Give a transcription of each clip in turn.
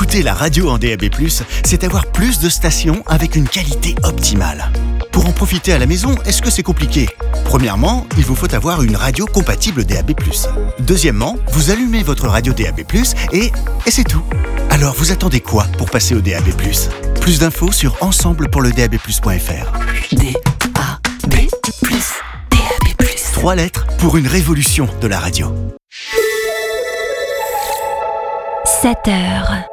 Écouter la radio en DAB+, c'est avoir plus de stations avec une qualité optimale. Pour en profiter à la maison, est-ce que c'est compliqué ? Premièrement, il vous faut avoir une radio compatible DAB+. Deuxièmement, vous allumez votre radio DAB+, et c'est tout. Alors vous attendez quoi pour passer au DAB+? Plus d'infos sur ensemblepourledab+.fr. DAB+, DAB+. 3 lettres pour une révolution de la radio. 7h.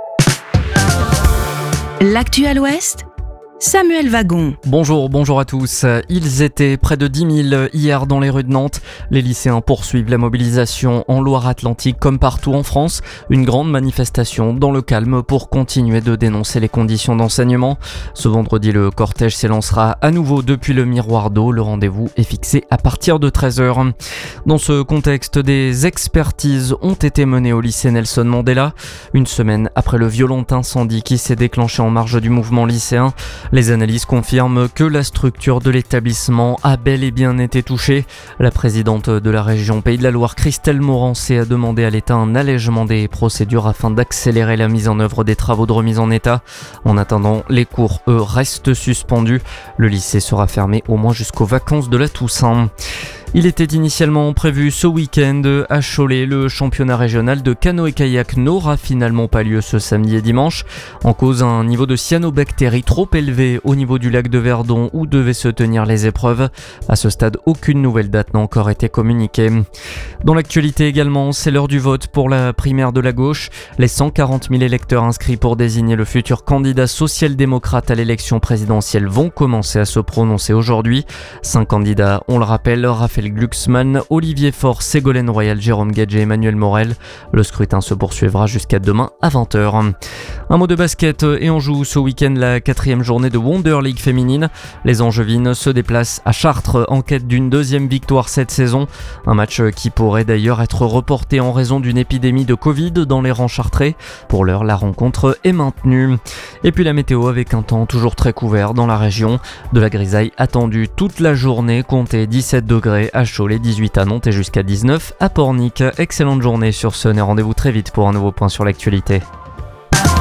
L'actu à l'Ouest, Samuel Wagon. Bonjour à tous. Ils étaient près de 10 000 hier dans les rues de Nantes. Les lycéens poursuivent la mobilisation en Loire-Atlantique comme partout en France. Une grande manifestation dans le calme pour continuer de dénoncer les conditions d'enseignement. Ce vendredi, le cortège s'élancera à nouveau depuis le Miroir d'eau. Le rendez-vous est fixé à partir de 13h. Dans ce contexte, des expertises ont été menées au lycée Nelson Mandela. Une semaine après le violent incendie qui s'est déclenché en marge du mouvement lycéen. Les analyses confirment que la structure de l'établissement a bel et bien été touchée. La présidente de la région Pays de la Loire, Christelle Morancé, a demandé à l'État un allègement des procédures afin d'accélérer la mise en œuvre des travaux de remise en état. En attendant, les cours, eux, restent suspendus. Le lycée sera fermé au moins jusqu'aux vacances de la Toussaint. Il était initialement prévu ce week-end à Cholet. Le championnat régional de canoë-kayak n'aura finalement pas lieu ce samedi et dimanche. En cause, un niveau de cyanobactéries trop élevé au niveau du lac de Verdon où devaient se tenir les épreuves. À ce stade, aucune nouvelle date n'a encore été communiquée. Dans l'actualité également, c'est l'heure du vote pour la primaire de la gauche. Les 140 000 électeurs inscrits pour désigner le futur candidat social-démocrate à l'élection présidentielle vont commencer à se prononcer aujourd'hui. 5 candidats, on le rappelle, Raphaël Glucksmann, Olivier Faure, Ségolène Royal, Jérôme Gadget et Emmanuel Morel. Le scrutin se poursuivra jusqu'à demain à 20h. Un mot de basket et on joue ce week-end la 4e journée de Wonder League féminine. Les Angevines se déplacent à Chartres en quête d'une 2e victoire cette saison. Un match qui pourrait d'ailleurs être reporté en raison d'une épidémie de Covid dans les rangs chartrais. Pour l'heure, la rencontre est maintenue. Et puis la météo avec un temps toujours très couvert dans la région. De la grisaille attendue toute la journée, comptez 17 degrés à Cholet, 18 à Nantes et jusqu'à 19 à Pornic. Excellente journée sur Sun et rendez-vous très vite pour un nouveau point sur l'actualité.